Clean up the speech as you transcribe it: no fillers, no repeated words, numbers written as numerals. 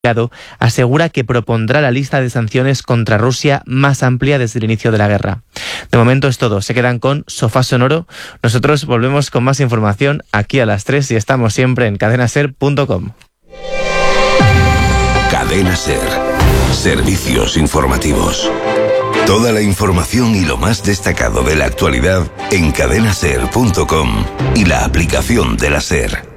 asegura que propondrá la lista de sanciones contra Rusia más amplia desde el inicio de la guerra. De momento es todo. Se quedan con Sofá Sonoro. Nosotros volvemos con más información aquí a las 3 y estamos siempre en cadenaser.com. Cadena Ser. Servicios informativos. Toda la información y lo más destacado de la actualidad en cadenaser.com y la aplicación de la Ser.